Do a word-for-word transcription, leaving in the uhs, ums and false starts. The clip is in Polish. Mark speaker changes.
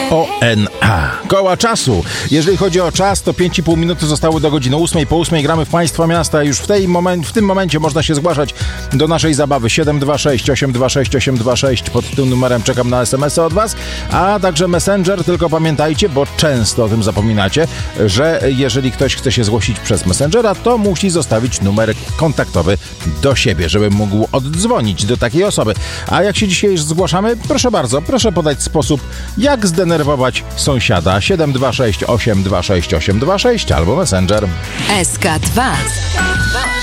Speaker 1: O N A. Koła czasu. Jeżeli chodzi o czas, to pięć i pół minuty zostało do godziny ósmej. Po ósmej gramy w Państwa Miasta. Już w, tej moment, w tym momencie można się zgłaszać do naszej zabawy. siedem dwa sześć osiem dwa sześć osiem dwa sześć. Pod tym numerem czekam na es em esy od Was, a także Messenger. Tylko pamiętajcie, bo często o tym zapominacie, że jeżeli ktoś chce się zgłosić przez Messengera, to musi zostawić numer kontaktowy do siebie, żeby mógł oddzwonić do takiej osoby. A jak się dzisiaj zgłaszamy? Proszę bardzo, proszę podać sposób, jak zdenerwować sąsiada. siedem dwa sześć osiem dwa sześć osiem dwa sześć albo Messenger.
Speaker 2: S K dwa.